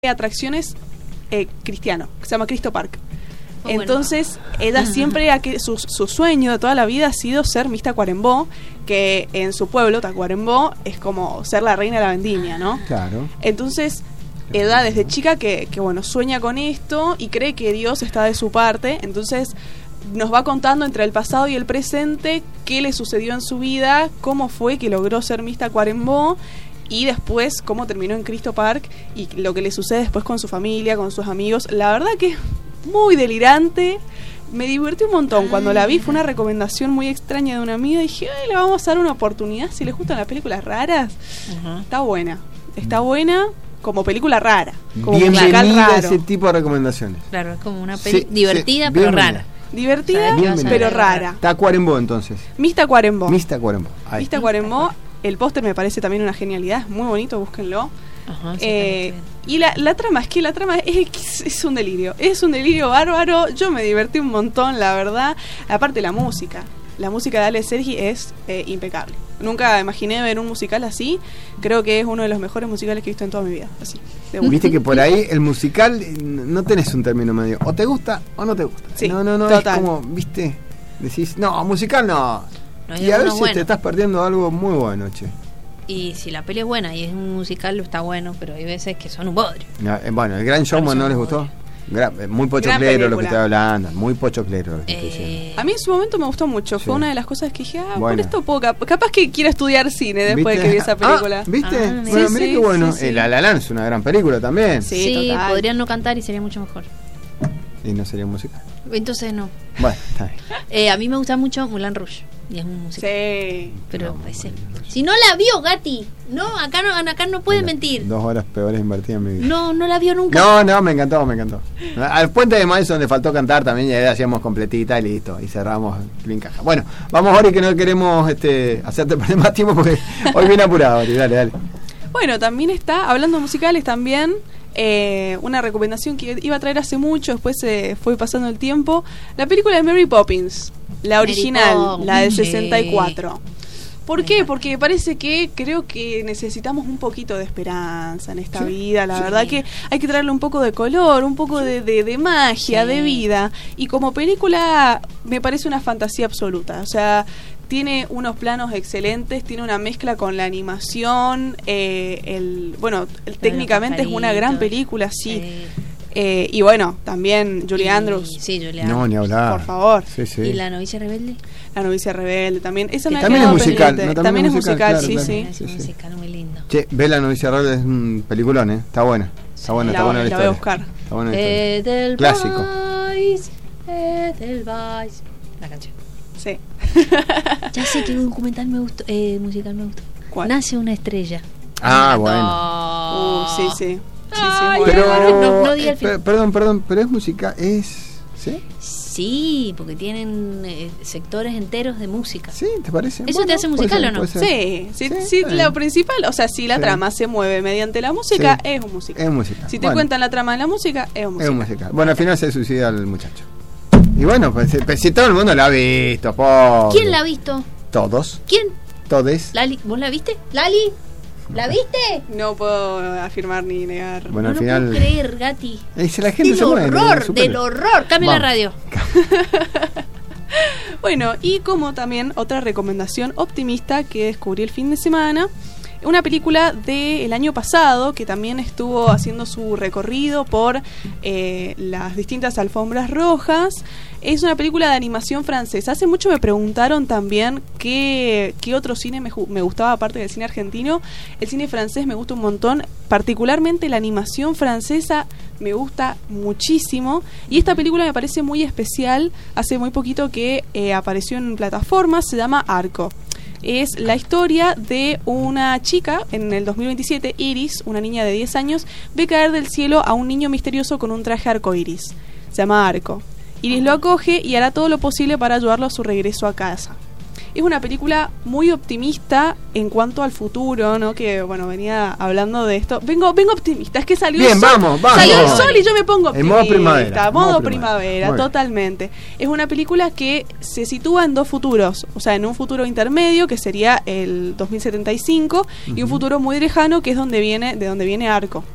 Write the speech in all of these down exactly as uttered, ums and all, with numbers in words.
atracciones eh, cristiano, que se llama Cristo Park. Oh, Entonces, bueno. ella siempre, ha, que, su, su sueño de toda la vida ha sido ser Miss Tacuarembó, que en su pueblo, Tacuarembó, es como ser la reina de la vendimia, ¿no? Claro. Entonces, ella desde chica que, que, bueno, sueña con esto y cree que Dios está de su parte. Entonces, nos va contando entre el pasado y el presente qué le sucedió en su vida, cómo fue que logró ser Miss Tacuarembó, y después cómo terminó en Cristo Park y lo que le sucede después con su familia, con sus amigos. La verdad que muy delirante, me divertí un montón. Cuando la vi fue una recomendación muy extraña de una amiga y dije, ay, le vamos a dar una oportunidad si les gustan las películas raras. Uh-huh. Está buena, está buena como película rara, como bienvenida musical raro. A ese tipo de recomendaciones. Claro, es como una peli sí, divertida sí, pero bienvenida. rara. Divertida, Bienvenida. pero rara. Tacuarembó, entonces. Miss Tacuarembó. Miss Tacuarembó. Miss Tacuarembó. El póster me parece también una genialidad, es muy bonito, búsquenlo. Ajá, sí, eh, y la, la trama, es que la trama es, es un delirio, es un delirio bárbaro. Yo me divertí un montón, la verdad. Aparte la música, la música de Ale Sergi es eh, impecable. Nunca imaginé ver un musical así. Creo que es uno de los mejores musicales que he visto en toda mi vida. Así, viste que por ahí el musical no tenés un término medio, o te gusta o no te gusta. Sí, no, no, no, total. Es como, viste, decís, no, musical no. No, y a veces bueno. te estás perdiendo algo muy bueno, che. Y si la peli es buena y es un musical, está bueno, pero hay veces que son un bodrio. No, eh, bueno, el Gran Showman no les gustó. Gra- muy pochoclero lo que estoy hablando, muy pochoclero lo que estoy diciendo. Eh, A mí en su momento me gustó mucho. Sí. Fue una de las cosas que dije, ah, Bueno. por esto puedo cap- capaz que quiero estudiar cine después ¿Viste? de que vi esa película. Ah, ¿viste? Ah, bueno, sí, mira sí, qué bueno. sí, sí. Eh, La La Land es una gran película también. Sí, sí, total. podrían no cantar y sería mucho mejor. Y no sería musical. Entonces no. Bueno, está bien. Eh, a mí me gusta mucho Moulin Rouge y es un musical. Sí. Pero No, ese. Moulin Rouge. Si no la vio, Gati, no, acá no, acá no puede Mira, mentir. Dos horas peores invertidas en mi vida. No, no la vio nunca. No, no, me encantó, me encantó. Al Puente de Madison le faltó cantar también, y ahí la hacíamos completita y listo. Y cerramos bien caja. Bueno, vamos ahora que no queremos este, hacerte perder más tiempo porque hoy viene apurado, Ori, dale, dale. Bueno, también está, hablando de musicales también, eh, una recomendación que iba a traer hace mucho, después se fue pasando el tiempo, la película de Mary Poppins, la Mary original, Poppins. la del sesenta y cuatro. ¿Por Me qué? encanta. Porque parece que creo que necesitamos un poquito de esperanza en esta Sí, vida. La sí. verdad que hay que traerle un poco de color, un poco de, de, de magia, Sí. de vida. Y como película me parece una fantasía absoluta. O sea, tiene unos planos excelentes, tiene una mezcla con la animación. Eh, el bueno, el, técnicamente es una gran película, sí. Eh, Eh, y bueno, también Julie y- Andrews. Sí, Julie No, Andrews. ni hablar. Por favor. Sí, sí. ¿Y la novicia rebelde? La novicia rebelde también. Esa me ha También quedado es musical, pendiente. ¿no? También, es musical, claro, sí, claro. sí. Es Sí, un sí. musical muy lindo. Che, ve la novicia Rebelde, es un peliculón, ¿eh? Está buena. Está buena, La está buena voy- la la voy a historia. buscar. Está buena la historia. Edelweiss, Clásico. Edelweiss. La canción. Sí. Ya sé que documental me gustó, eh, musical me gustó. ¿Cuál? Nace una estrella. Ah, Me bueno. Uh, sí, sí. Sí, sí, Ay, muy Pero, bueno. no, no diga el eh, fin. per- perdón, perdón, pero es música, es... ¿Sí? Sí, porque tienen eh, sectores enteros de música. ¿Sí? ¿Te parece? ¿Eso te hace puede musical ser, o no? puede ser. Sí, sí, Sí, sí, está lo bien. principal, o sea, si la Sí. trama se mueve mediante la música, Sí. es un musical. Es música. Si te Bueno, cuentan la trama de la música, es un es musical. un musical. Bueno, al final se suicida el muchacho. Y bueno, pues, pues, si todo el mundo la ha visto, pobre. ¿Quién la ha visto? Todos, ¿Quién? todes. Lali, ¿vos la viste? ¿Lali? ¿La viste? No puedo afirmar ni negar. Bueno, no al lo final... puedo creer, Gati. Eh, si la gente Del se muere, horror, supera. del horror. Cambia la Vamos. radio. Bueno, y como también otra recomendación optimista que descubrí el fin de semana, una película del año pasado que también estuvo haciendo su recorrido por eh, las distintas alfombras rojas. Es una película de animación francesa. Hace mucho me preguntaron también qué, qué otro cine me, ju- me gustaba aparte del cine argentino. El cine francés me gusta un montón, particularmente la animación francesa me gusta muchísimo. Y esta película me parece muy especial. Hace muy poquito que eh, apareció en plataformas, se llama Arco. Es la historia de una chica en el dos mil veintisiete, Iris, una niña de diez años, ve caer del cielo a un niño misterioso con un traje arcoíris. Se llama Arco. Iris lo acoge y hará todo lo posible para ayudarlo a su regreso a casa. Es una película muy optimista en cuanto al futuro, ¿no? Que, bueno, venía hablando de esto. Vengo vengo optimista, es que salió Bien, el sol. vamos, vamos. Salió el sol y yo me pongo En optimista. modo primavera, Modo, modo primavera, primavera. Muy bien. totalmente. Es una película que se sitúa en dos futuros. O sea, en un futuro intermedio, que sería el dos mil setenta y cinco, y un futuro muy lejano, que es donde viene, de donde viene Arco.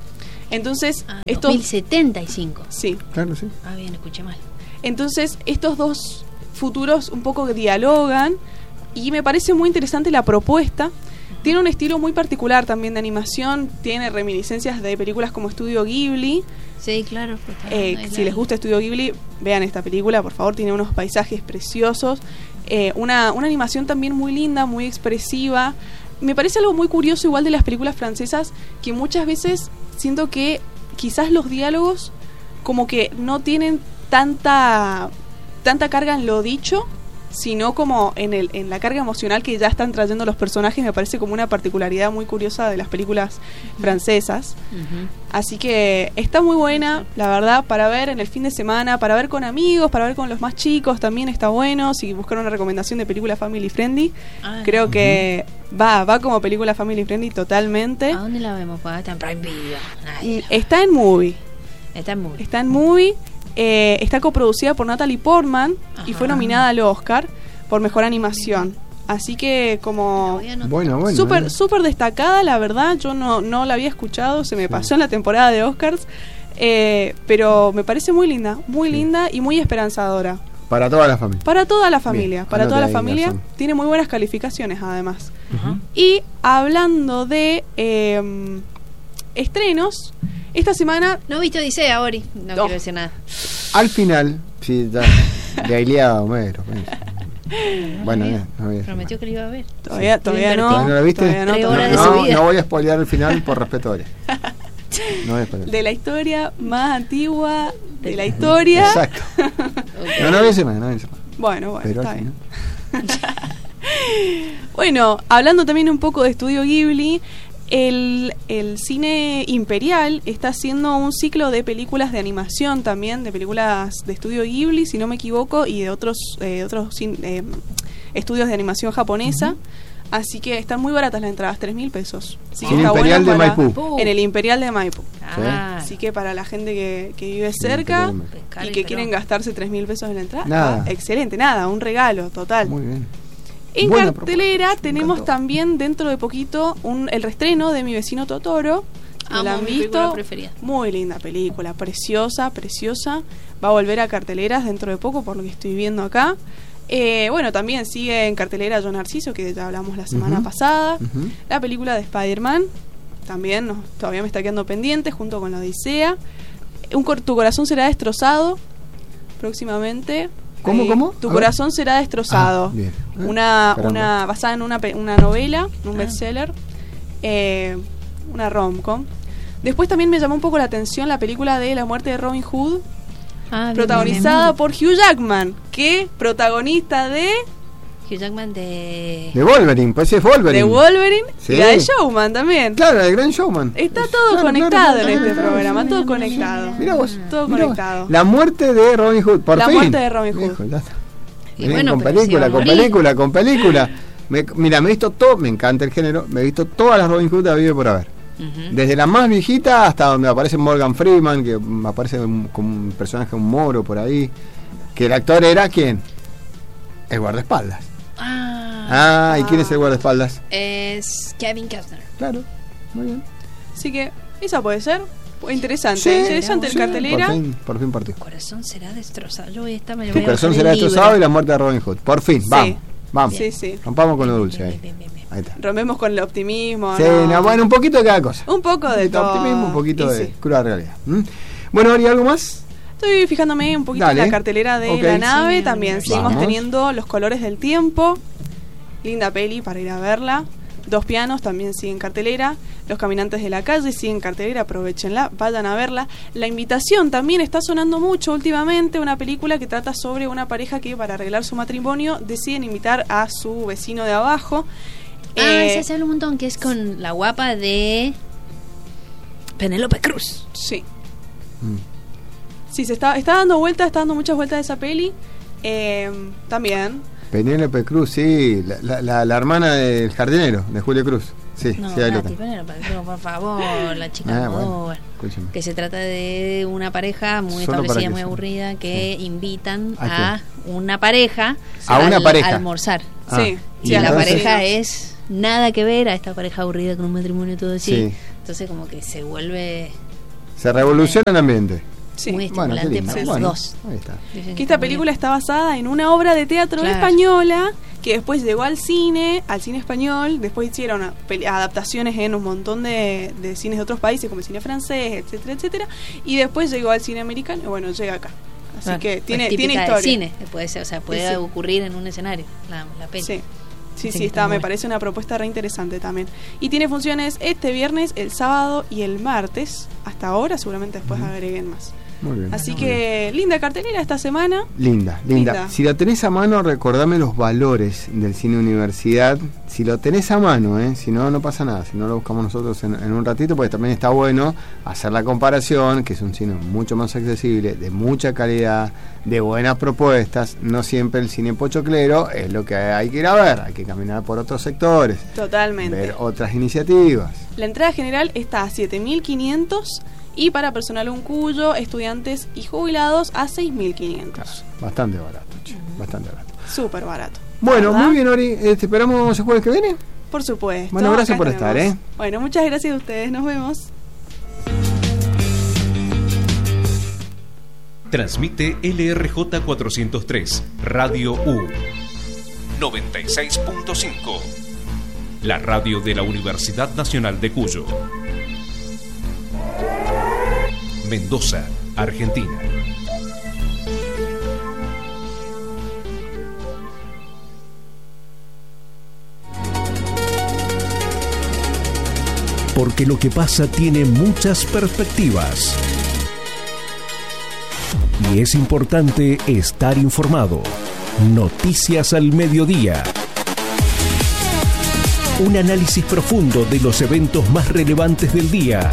Entonces, Ah, estos... dos mil setenta y cinco. Sí. Claro, sí. Ah, bien, escuché mal. Entonces, estos dos futuros un poco dialogan y me parece muy interesante la propuesta. Tiene un estilo muy particular también de animación, tiene reminiscencias de películas como Estudio Ghibli. Sí, claro. Pues, Eh, si les gusta Estudio Ghibli, vean esta película, por favor, tiene unos paisajes preciosos, eh, una, una animación también muy linda, muy expresiva. Me parece algo muy curioso igual de las películas francesas, que muchas veces siento que quizás los diálogos como que no tienen tanta, tanta carga en lo dicho, sino como en el en la carga emocional que ya están trayendo los personajes. Me parece como una particularidad muy curiosa de las películas francesas. Uh-huh. Así que está muy buena, la verdad, para ver en el fin de semana, para ver con amigos, para ver con los más chicos, también está bueno. Si buscan una recomendación de película family friendly, Ah, creo no. que va, va como película family friendly totalmente. ¿A dónde la vemos? Pues está en Prime Video. Nadie la- Está en Movie, Está en muy. está en Movie, eh, está coproducida por Natalie Portman y Ajá. fue nominada al Oscar por Mejor Animación. Así que como Bueno, bueno. súper eh. súper destacada, la verdad. Yo no, no la había escuchado, se me pasó en la temporada de Oscars, eh, pero me parece muy linda, muy Sí. linda y muy esperanzadora. Para toda la familia. Para toda la familia, Bien, para toda la anote ahí, familia. Garzón. Tiene muy buenas calificaciones además. Ajá. Y hablando de eh, estrenos, esta semana... No viste Odisea, Ori. No, No. quiero decir nada. Al final, sí, ya. De Ilíada a Homero. Bueno, eh, no voy a decir Prometió más. que lo iba a ver. Todavía, Sí. todavía no. ¿Todavía no la viste? Todavía no, Tres todavía horas de no. su No, vida. no voy a spoilear el final por respeto a Ore. No voy a spoilear. De la historia más antigua de la historia. Exacto. Ok. No, no voy a decir más, no voy a decir más. Bueno, bueno, Pero está al bien. final. Bueno, hablando también un poco de Estudio Ghibli, el, el cine imperial está haciendo un ciclo de películas de animación también, de películas de Estudio Ghibli, si no me equivoco, y de otros, eh, otros cin- eh, estudios de animación japonesa. Así que están muy baratas las entradas, tres mil pesos. Así que Cine está Imperial bueno de para- Maipú. En el Imperial de Maipú. Ah, Así que para la gente que, que vive Cine cerca Imperial de Maipú. Pescar y y que Perón. quieren gastarse tres mil pesos en la entrada, Nada. ah, excelente, nada, un regalo total. Muy bien. En Buena cartelera propuesta, me tenemos encantó. también dentro de poquito un, el reestreno de Mi Vecino Totoro. ¿No Amo, la han mi película visto? preferida. Muy linda película, preciosa, preciosa. Va a volver a carteleras dentro de poco, por lo que estoy viendo acá. Eh, bueno, también sigue en cartelera Yo Narciso, que ya hablamos la semana Ujú. pasada. Ujú. La película de Spider-Man, también no, todavía me está quedando pendiente, junto con la Odisea. Un cor- Tu corazón será destrozado, próximamente. ¿Cómo, Eh, cómo? Tu A ver. corazón será destrozado. Ah, bien. Eh, Una, caramba. una basada en una, pe- una novela, un Ah. bestseller, eh, una rom-com. Después también me llamó un poco la atención la película de La muerte de Robin Hood, Ah, bien, protagonizada bien, bien. por Hugh Jackman, que protagonista de, Hugh Jackman de. De Wolverine, pues es Wolverine. de Wolverine Sí. y la de Showman también. Claro, el Gran Showman. Está Es- todo claro, conectado claro, en claro, este claro, programa, sí. todo conectado. Mira vos. Todo mira vos. conectado. La muerte de Robin Hood, por La fin. muerte de Robin Hood. Viejo, ya está. Y Vení bueno, con pero si película, va a con morir. película, con película. Me- mira, me he visto todo, me encanta el género, me he visto todas las Robin Hood de habido y por haber. Ujú. Desde la más viejita hasta donde aparece Morgan Freeman, que mm, aparece un- como un personaje, un moro por ahí. Que el actor era ¿quién? El guardaespaldas. Ah, Ah, ¿y quién es el guardaespaldas? es Kevin Costner. Claro, muy bien. Así que esa puede ser. Interesante, Sí, interesante sí, el cartelera. Por fin, por fin partió. Tu corazón será destrozado. Yo voy a estar. Me Tu voy a corazón bajar será el libro. destrozado y la muerte de Robin Hood. Por fin, Sí. vamos, vamos. Sí, sí. Rompamos con lo dulce Bien, ahí. bien, bien, bien. Ahí está. Rompemos con el optimismo. Sí, ¿no? no, bueno, un poquito de cada cosa. Un poco de Un poquito de todo. optimismo, un poquito Y de sí. cruda realidad. ¿Mm? Bueno, Ari, ¿algo más? Estoy fijándome un poquito Dale. en la cartelera de Ok. La Nave. Sí, También vamos. seguimos teniendo Los Colores del Tiempo. Linda peli para ir a verla. Dos pianos también siguen cartelera. Los Caminantes de la Calle siguen cartelera. Aprovechenla, vayan a verla. La Invitación también está sonando mucho últimamente. Una película que trata sobre una pareja que para arreglar su matrimonio deciden invitar a su vecino de abajo. Ah, Eh, esa se habla un montón, que es con la guapa de Penélope Cruz. Sí. Mm. Sí, se está, está dando vueltas, está dando muchas vueltas esa peli. Eh, también. Penélope Cruz, sí, la, la, la, la hermana del jardinero, de Julio Cruz. Sí, No, sí, ahí lo Nati, tengo. Penélope Cruz, por favor, la chica Ah, Almodóvar. bueno, escúchame. Que se trata de una pareja muy Solo para establecida, que muy se- aburrida, que invitan ¿A a una pareja A una al- pareja. a almorzar. Ah, Sí. Y Sí, la entonces- pareja es nada que ver a esta pareja aburrida con un matrimonio y todo así. Sí. Entonces como que se vuelve Se revoluciona el ambiente. Sí. Muy Bueno, qué estimulante lindo. para los Bueno, dos. ahí está. Dicen Que esta está muy película bien. está basada en una obra de teatro Claro. española que después llegó al cine, al cine español, después hicieron a- peli- adaptaciones en un montón de, de cines de otros países como el cine francés, etcétera, etcétera, y después llegó al cine americano y bueno, llega acá. Así Claro, que es tiene, típica tiene de historia. cine, puede ser, o sea, puede Sí. ocurrir en un escenario, la, la peli. Sí. Sí, Dicen sí, que está, está me muy parece una propuesta re interesante también. Y tiene funciones este viernes, el sábado y el martes. Hasta ahora, seguramente después agreguen más. Muy bien. Así Muy que linda cartelera esta semana. Linda, linda, Linda. Si la tenés a mano, recordame los valores del cine universidad. Si lo tenés a mano, ¿eh? Si no, no pasa nada. Si no, lo buscamos nosotros en, en un ratito, porque también está bueno hacer la comparación, que es un cine mucho más accesible, de mucha calidad, de buenas propuestas. No siempre el cine pochoclero es lo que hay que ir a ver. Hay que caminar por otros sectores, Totalmente. ver otras iniciativas. La entrada general está a siete mil quinientos y para personal un cuyo, estudiantes y jubilados a seis mil quinientos. Bastante barato, che, bastante barato. Súper barato. Bueno, ¿Verdad? muy bien, Ori. Eh, ¿Te esperamos el jueves que viene? Por supuesto. Bueno, gracias acá por estar, estaremos. ¿eh? Bueno, muchas gracias a ustedes. Nos vemos. Transmite L R J cuatrocientos tres, Radio U noventa y seis punto cinco, la radio de la Universidad Nacional de Cuyo. Mendoza, Argentina. Porque lo que pasa tiene muchas perspectivas. Y es importante estar informado. Noticias al mediodía. Un análisis profundo de los eventos más relevantes del día.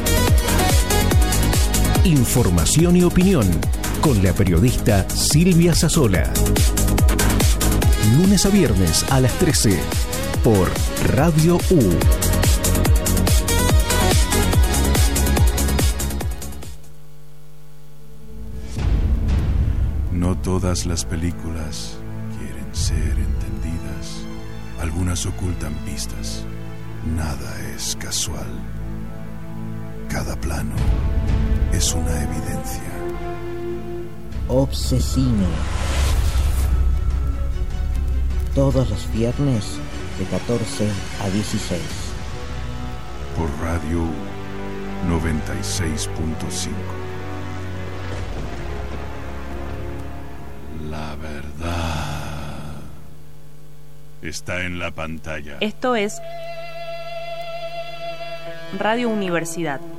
Información y opinión con la periodista Silvia Sassola. Lunes a viernes a las trece por Radio U. No todas las películas quieren ser entendidas. Algunas ocultan pistas. Nada es casual. Cada plano es una evidencia. Obsesino. Todos los viernes de catorce a dieciséis. Por Radio noventa y seis punto cinco. La verdad está en la pantalla. Esto es Radio Universidad.